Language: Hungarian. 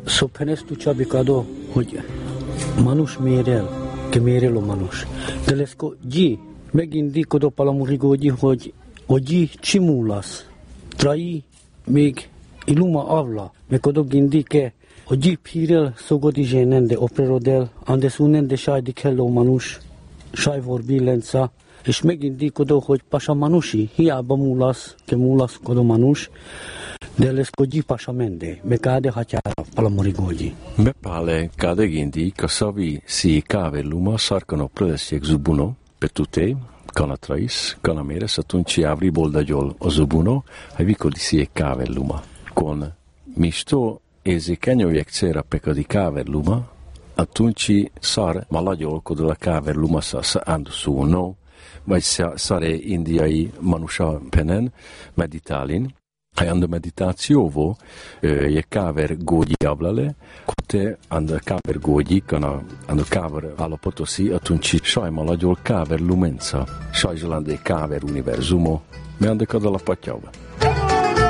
Sophenestu chabicado, hogy manus mérel, que mérel a manus. De lesko gyi, megint dikodó palamurigógyi, hogy gyi csimulas, trai még iluma avla, mekodog indike, hogy gyi pirel szogodi zsénende operodel, andes unende sajdik hello manus, sajvor billenca, és megint dikodó, hogy pasa manusi, hiába mulas, ke mulas kodó manus, de lesko gyi pasa mende, me kade hatyára palamurigógyi. Me pale kade gindi, kasavi si kave luma sarkano prelesjek zubuno, petute, kanatrais, kanamere satunci avri boldagyol o zubuno, hai vikodi si kave luma. Con misto ezi kenyojek cera pekadi kave luma, atunci szar malagyol kodol a kave luma sa andusuno, vagy szare indiai manusa penen meditálin, hai ando meditációvo je káver gógyi avlale, kote ando káver gógyi, ando káver állapotosi, atunci sajmalagyol káver lumenca, sajzsolande káver univerzumo, me ando kadala patyava.